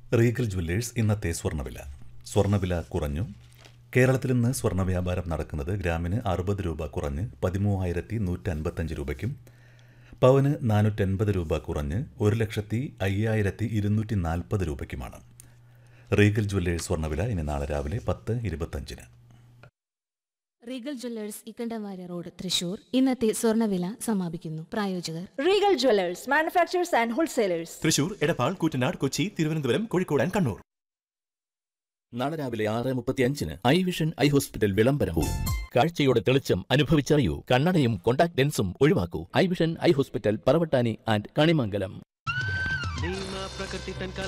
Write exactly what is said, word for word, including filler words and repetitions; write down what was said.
Regal Jewellers ഇന്നത്തെ സ്വർണ്ണവില. സ്വർണ്ണവില കുറഞ്ഞു. കേരളത്തിൽ ഇന്ന് സ്വർണ്ണ വ്യാപാരം നടക്കുന്നത് ഗ്രാമിന് അറുപത് രൂപ കുറഞ്ഞ് പതിമൂവായിരത്തി നൂറ്റി അൻപത്തഞ്ച് രൂപയ്ക്കും പവന് നാനൂറ്റൻപത് രൂപ കുറഞ്ഞ് ഒരു ലക്ഷത്തി അയ്യായിരത്തി ഇരുന്നൂറ്റി നാൽപ്പത് രൂപയ്ക്കുമാണ്. റീഗൽ ജ്വല്ലേഴ്സ് സ്വർണ്ണവില ഇനി നാളെ രാവിലെ പത്ത് ഇരുപത്തഞ്ചിന്. Regal Jewellers Ikkanda Warrier road, Thrissur. ഇന്നത്തെ സ്വർണ്ണവില സമാപിക്കുന്നു. പ്രായോജകർ Regal Jewellers, manufacturers and wholesalers, Thrissur, Edappal, Koottanad, Kochi, Thiruvananthapuram, Kozhikode and Kannur. നാളെ രാവിലെ ആറ് മുപ്പത്തി അഞ്ചിന് ഐ വിഷൻ ഐ ഹോസ്പിറ്റൽ വിളംബരവും. കാഴ്ചയുടെ തെളിച്ചം അനുഭവിച്ചറിയൂ. കണ്ണടയും contact ലെൻസും ഒഴിവാക്കൂ. I vision eye hospital, Paravattani and Kanimangalam.